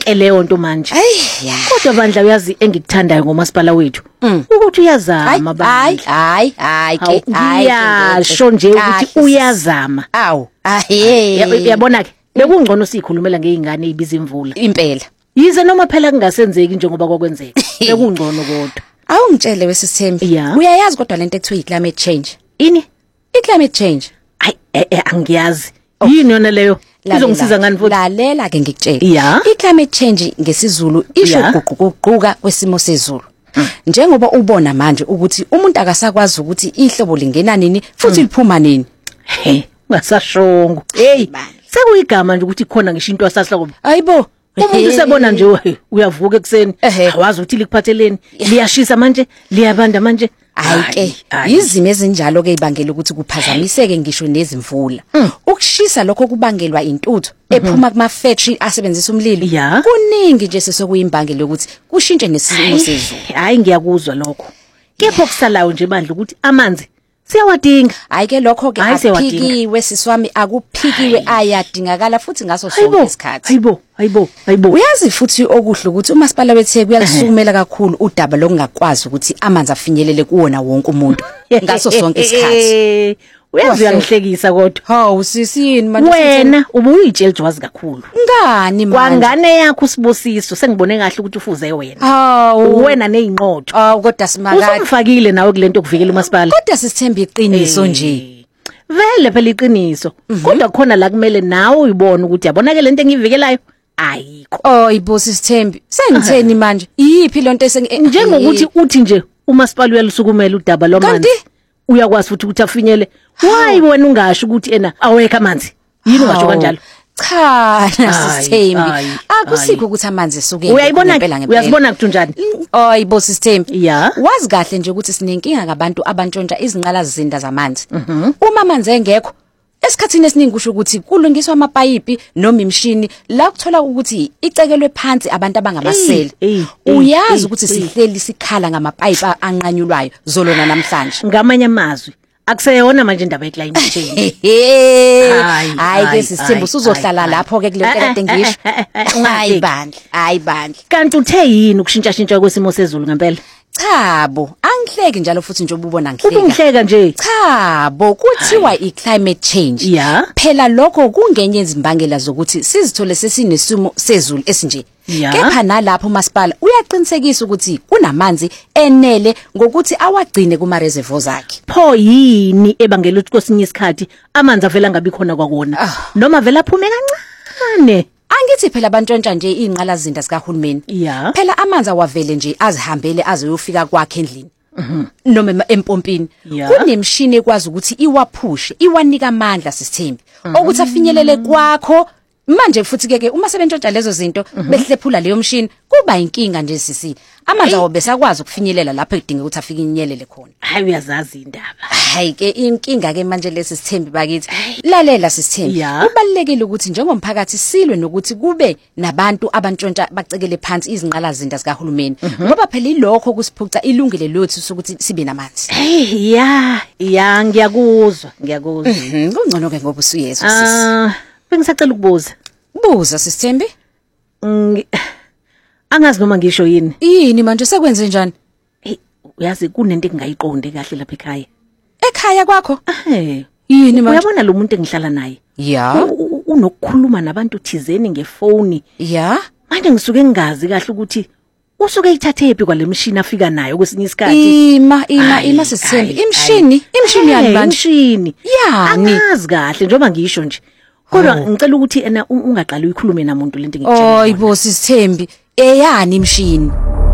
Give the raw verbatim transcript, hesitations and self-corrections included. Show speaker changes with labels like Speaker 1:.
Speaker 1: yonke leyo nto manje.
Speaker 2: Hayi,
Speaker 1: Kodwa bandla uyazi engikuthandayo ngomasipala wethu ukuthi uyazama
Speaker 2: hayi
Speaker 1: bandla.
Speaker 2: hayi hayi ke hayi.
Speaker 1: Yasho nje ukuthi uyazama.
Speaker 2: Awu, ahe.
Speaker 1: Uyabona ke bekungcono sikhulumela ngeingane ezibiza imvula.
Speaker 2: Impela.
Speaker 1: Yize noma phela kungasenzeki njengoba kwakwenzeka. Bekungcono kodwa.
Speaker 2: Awungitshele wesithembi.
Speaker 1: Yeah.
Speaker 2: Uyayazi kodwa lento ekuthiwa climate change.
Speaker 1: Ini?
Speaker 2: I-climate change.
Speaker 1: Ay eh angiyazi. Yini yona leyo? Izongisiza ngani futhi?
Speaker 2: Lalela ke ngikutshela.
Speaker 1: Yeah.
Speaker 2: I-climate change ngesizulu isho
Speaker 1: Yeah.
Speaker 2: ukuguquguquka kwesimo sezulu. Njengoba ubona manje ukuthi umuntu akasakwazi ukuthi ihlobo lingena nini futhi liphuma nini.
Speaker 1: He, ungasashongo. Hey, sekuyigama nje ukuthi khona ngisho into asahloko.
Speaker 2: Ayibo.
Speaker 1: Umuntu usebona nje we, uyavuka ekseni,
Speaker 2: Ehe.
Speaker 1: awazi ukuthi likuphatheleni, liyashisa manje, liyabanda manje.
Speaker 2: Hayi ke izimo ezinjalo ke ibangela ukuthi kuphazamiseke ngisho nezimvula. Ukushisa lokho kubangelwa intuthu ephuma kuma factory asebenzisa umlilo.
Speaker 1: Yeah.
Speaker 2: Kuningi nje sesokuyimbangela ukuthi kushintshe nesimo sezulu.
Speaker 1: Hayi ngiyakuzwa lokho. Kepho kusalayo nje bandla ukuthi amanzi siyawadinga.
Speaker 2: Hayi ke lokho ke
Speaker 1: Hayi, siyawadinga.
Speaker 2: akuphikiwe siswami akuphikiwe ayadingakala futhi ngaso sonke isikhathi.
Speaker 1: Hayibo, hayibo, hayibo.
Speaker 2: Uyazi futhi okuhle ukuthi umasipala wethe kuyasukumela kakhulu udaba lokungakwazi ukuthi amanzi afinyelele kuwona wonke umuntu ngaso sonke isikhathi.
Speaker 1: Uyazi uyangihlekisa kodwa.
Speaker 2: Hawu sisini manje
Speaker 1: Wena ubuyitshela jwazi kakhulu.
Speaker 2: ngani manje?
Speaker 1: Kwangane yakho sibusiso sengibone kahle ukuthi ufuze wena.
Speaker 2: Hawu
Speaker 1: Wena nezinqotho.
Speaker 2: awu kodwa simakade.
Speaker 1: Usumfakile nawe kulento kuvikela umasipala.
Speaker 2: Kodwa sisithemba iqiniso nje.
Speaker 1: Vele phela iqiniso. Kodwa khona la kumele nawe uyibone ukuthi yabonake lento engiyivikelayo ayikho.
Speaker 2: Oh ibosi sithembi. Sengitheni manje? Iyiphi lonto esengi
Speaker 1: Njengokuthi uthi nje umasipala uyalisukumela udaba lomanzi.
Speaker 2: Kanti?
Speaker 1: Uyakwazi futhi ukuthi afinyele. Why wena ungasho ukuthi ena awekho amanzi? Yini ungasho kanjalo?
Speaker 2: Cha
Speaker 1: Ayi,
Speaker 2: sisithembi.
Speaker 1: ayi,
Speaker 2: Akusikho ukuthi amanzi esuke.
Speaker 1: Uyayibona uyazibona kuthunjani?
Speaker 2: Oh ibosi sithembi.
Speaker 1: Yeah.
Speaker 2: Wazi kahle nje ukuthi sinenkinga ngabantu abantshontsha izinqala zinda zamanzi. Uma amanzi engekho esikhathini esiningi kusho ukuthi kulungiswa amapayipi noma imshini la kuthola ukuthi icekelwe phansi abantu abangamasela.
Speaker 1: Ey, ey, ey,
Speaker 2: Uyazi
Speaker 1: ey,
Speaker 2: ukuthi
Speaker 1: ey.
Speaker 2: sihleli sikhala ngamapayipi anqanyulwayo zolona namhlanje.
Speaker 1: Ngamanye amazwi akuseyona manje indaba yeclimate change.
Speaker 2: Hayi hayi ke
Speaker 1: hayi,
Speaker 2: sisithembu
Speaker 1: hayi,
Speaker 2: uzohlala
Speaker 1: hayi.
Speaker 2: lapho ke kule
Speaker 1: Eh,
Speaker 2: kade
Speaker 1: eh,
Speaker 2: ngisho.
Speaker 1: eh, eh, eh,
Speaker 2: Hayi
Speaker 1: ungahleyi.
Speaker 2: bandla, hayi bandla.
Speaker 1: Kanti uthe yini ukushintsha shintsha kwesimo sezulu ngempela?
Speaker 2: Cha bo, angihleki njalo futhi nje ububona ngihleka.
Speaker 1: Ubungihleka nje.
Speaker 2: Cha bo, kuthiwa i-climate change.
Speaker 1: Yeah.
Speaker 2: Phela lokho kungenye izimbangela zokuthi sizithole sesinesimo sezulu esinje.
Speaker 1: Yeah.
Speaker 2: Kepha nalapho umasipala uyaqinisekisa ukuthi kunamanzi enele ngokuthi awagcine kuma reservoirs akhe.
Speaker 1: Pho yini ebangela ukuthi kwesinye isikhathi amanzi avela ngabi khona kwakona noma vela aphume kancane?
Speaker 2: Angithi phela abantshontsha nje inqala zinda zikahulumeni.
Speaker 1: Yeah.
Speaker 2: Phela amanzi awavele nje azihambele azoyofika kwakhe endlini. Noma ema- empompini.
Speaker 1: Yeah.
Speaker 2: Kunemshini ekwazi ukuthi iwaphushe, iwanika amandla sisithembi. Ukuthi afinyelele kwakho. Manje futhi ke ke uma sebentshontsha lezo zinto behlephula leyo mshini kuba inkinga nje sisi. Amanzi awo besakwazi ukufinyelela lapho edinga ukuthi afinyelele khona.
Speaker 1: Hayi uyazazi indaba.
Speaker 2: Hayi ke inkinga ke manje lesi sithembi bakithi. Lalela sisithembi.
Speaker 1: Yeah.
Speaker 2: Kubalekile ukuthi njengomphakathi silwe nokuthi kube nabantu abantshontsha bacekele phansi izinqala zinda zikahulumeni. Ngoba phela ilokho kusiphuca ilungile lothu sokuthi sibe namanzi.
Speaker 1: Hey ya, ya ngiyakuzwa, ngiyakuzwa.
Speaker 2: Mhm, kungcono ke ngoba usuyezwa sisi.
Speaker 1: Ah, bengisacela ukubuza.
Speaker 2: Buza sisithembi.
Speaker 1: Ngi- Angazi noma ngisho yini.
Speaker 2: Yini manje sekwenze njani?
Speaker 1: Hey, uyazi kunento engingayiqonde kahle lapha ekhaya.
Speaker 2: Ekhaya kwakho?
Speaker 1: Eh,
Speaker 2: Yini manje?
Speaker 1: uyabona lo muntu engihlala naye.
Speaker 2: Ya.
Speaker 1: U- u- Unokukhuluma nabantu thizeni ngefoni.
Speaker 2: Ya.
Speaker 1: Manje ngisuke ngingazi kahle ukuthi usuke eyithathephi kwalemshini afika nayo kwesinye isikhathi.
Speaker 2: Ima ima
Speaker 1: Ayi,
Speaker 2: ima sisithembi.
Speaker 1: ayi,
Speaker 2: Imshini, imshini yani
Speaker 1: Hey,
Speaker 2: manje.
Speaker 1: imshini.
Speaker 2: Yani.
Speaker 1: Angazi kahle njengoba ngisho nje. Kodwa
Speaker 2: Oh.
Speaker 1: ngicela ukuthi ena un- ungaqali uyikhulume namuntu lento ngikutshela.
Speaker 2: Oh ibosi sithembi. Eyani imshini?